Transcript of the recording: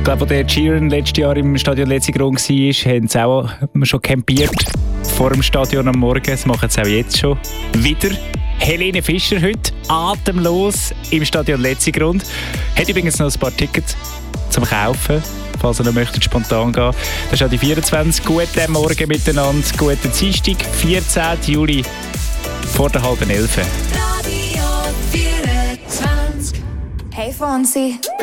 glaube, als der Sheeran letztes Jahr im Stadion Letzigrund war, haben sie auch schon campiert vor dem Stadion am Morgen. Das machen sie auch jetzt schon wieder. Helene Fischer heute atemlos im Stadion Letzigrund. Hat übrigens noch ein paar Tickets zum Kaufen, falls ihr noch möchtet, spontan gehen. Das ist auch die 24. Guten Morgen miteinander, guten Dienstag, 14. Juli vor der 10:30. Radio 24. Hey Fonsi.